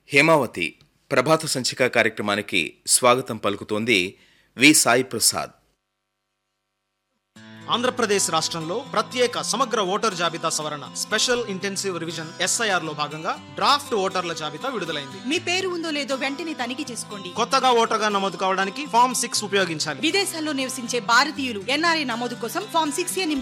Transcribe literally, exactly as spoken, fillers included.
హేమావతి ప్రభాత సంచిక కార్యక్రమానికి స్వాగతం పలుకుతోంది వి సాయి ప్రసాద్. ఆంధ్రప్రదేశ్ రాష్ట్రంలో ప్రత్యేక సమగ్ర ఓటర్ జాబితా సవరణ స్పెషల్ ఇంటెన్సివ్ రివిజన్ ఎస్ఐఆర్ లో భాగంగా డ్రాఫ్ట్ ఓటర్ల జాబితా విడుదలైంది. మీ పేరు ఉందో లేదో వెంటనే తనిఖీ చేసుకోండి. కొత్తగా ఓటర్గా నమోదు కావడానికి ఫామ్ సిక్స్ ఉపయోగించాలి. విదేశాల్లో నివసించే భారతీయులు ఎన్ఆర్ఐ నమోదు కోసం ఫామ్ సిక్స్ ఏ